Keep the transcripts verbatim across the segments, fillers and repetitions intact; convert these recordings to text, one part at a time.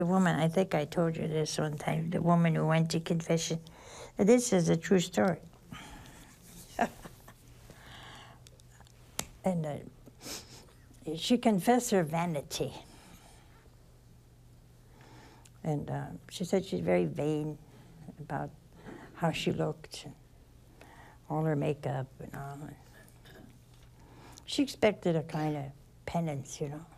The woman, I think I told you this one time, the woman who went to confession. This is a true story. and uh, she confessed her vanity. And uh, she said she's very vain about how she looked, and all her makeup and all. She expected a kind of penance, you know.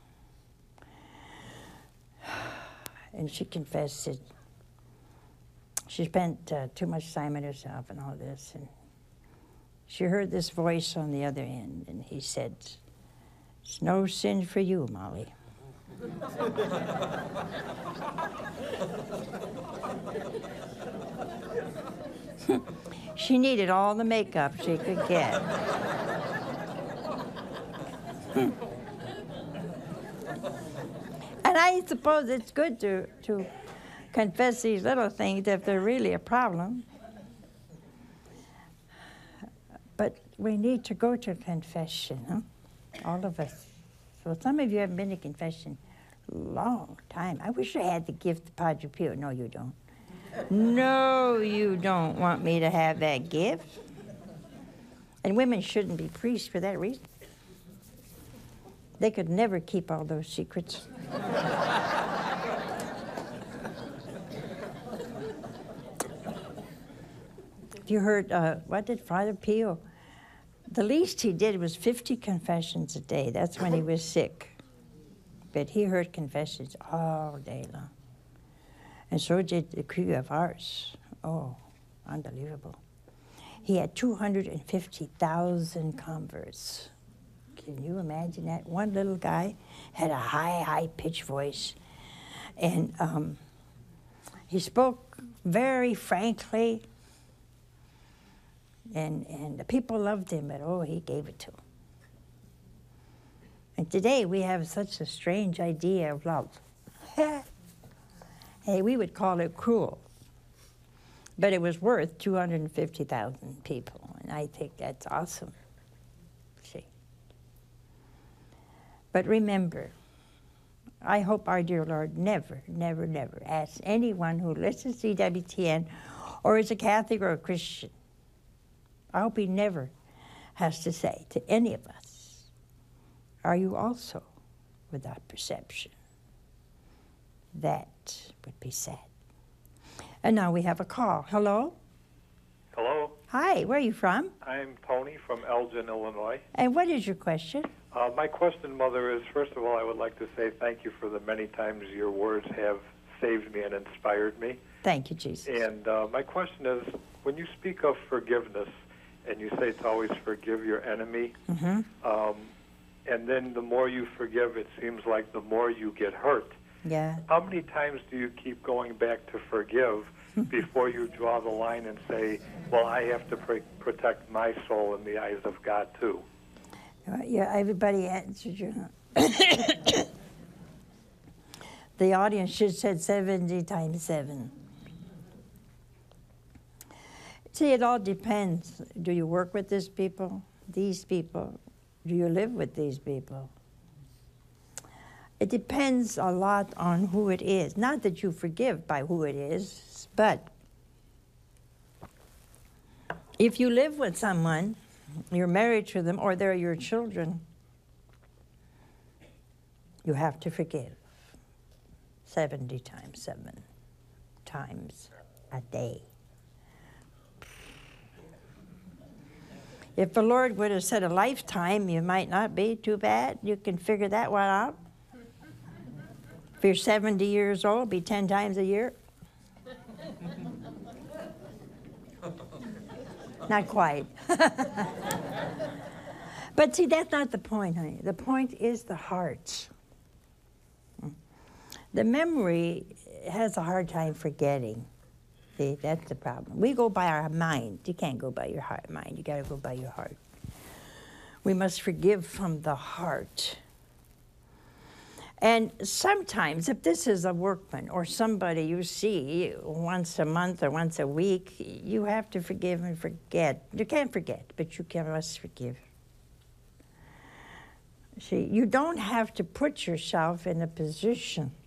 And she confessed that she spent uh, too much time on herself and all this. And she heard this voice on the other end, and he said, "It's no sin for you, Molly." She needed all the makeup she could get. And I suppose it's good to, to confess these little things if they're really a problem. But we need to go to confession, huh? All of us. So some of you haven't been to confession a long time. I wish I had the gift of Padre Pio. No, you don't. No, you don't want me to have that gift. And women shouldn't be priests for that reason. They could never keep all those secrets. You heard, uh, what did Father Pio? The least he did was fifty confessions a day. That's when he was sick. But he heard confessions all day long. And so did the crew of ours. Oh, unbelievable. He had two hundred fifty thousand converts. Can you imagine that? One little guy had a high, high-pitched voice. And um, he spoke very frankly. And, and the people loved him, but oh, he gave it to them. And today we have such a strange idea of love. Hey, we would call it cruel. But it was worth two hundred fifty thousand people, and I think that's awesome. See. But remember, I hope our dear Lord never, never, never asks anyone who listens to E W T N or is a Catholic or a Christian, I hope he never has to say to any of us, "Are you also without perception?" That would be sad. And now we have a call. Hello? Hello. Hi, where are you from? I'm Tony from Elgin, Illinois. And what is your question? Uh, my question, Mother, is first of all, I would like to say thank you for the many times your words have saved me and inspired me. Thank you, Jesus. And uh, my question is, when you speak of forgiveness, and you say to always forgive your enemy, Mm-hmm. um, and then the more you forgive, it seems like the more you get hurt. Yeah. How many times do you keep going back to forgive before you draw the line and say, well, I have to pr- protect my soul in the eyes of God too? Uh, yeah, everybody answered you. The audience should have said seventy times seven. See, it all depends. Do you work with these people? These people? Do you live with these people? It depends a lot on who it is. Not that you forgive by who it is, but if you live with someone, you're married to them, or they're your children, you have to forgive seventy times seven times a day. If the Lord would have said a lifetime, you might not be too bad. You can figure that one out. If you're seventy years old, be ten times a year. Not quite. But see, that's not the point, honey. The point is the heart. The memory has a hard time forgetting. See, that's the problem. We go by our mind. You can't go by your heart mind. You got to go by your heart. We must forgive from the heart. And sometimes, if this is a workman or somebody you see once a month or once a week, you have to forgive and forget. You can't forget, but you can must forgive. See, you don't have to put yourself in a position